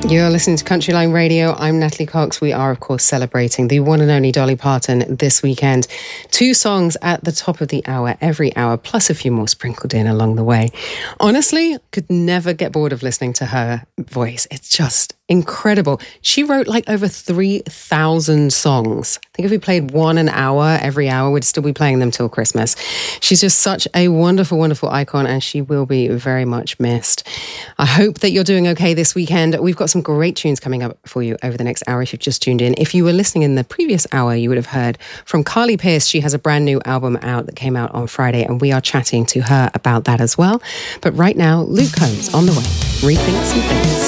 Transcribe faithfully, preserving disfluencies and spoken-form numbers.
You're listening to Country Line Radio. I'm Natalie Cox. We are, of course, celebrating the one and only Dolly Parton this weekend. Two songs at the top of the hour, every hour, plus a few more sprinkled in along the way. Honestly, could never get bored of listening to her voice. It's just incredible. She wrote like over three thousand songs. I think if we played one an hour every hour, we'd still be playing them till Christmas. She's just such a wonderful, wonderful icon, and she will be very much missed. I hope that you're doing okay this weekend. We've got some great tunes coming up for you over the next hour if you've just tuned in. If you were listening in the previous hour, you would have heard from Carly Pearce. She has a brand new album out that came out on Friday, and we are chatting to her about that as well. But right now, Luke Combs on the way. Rethink some things.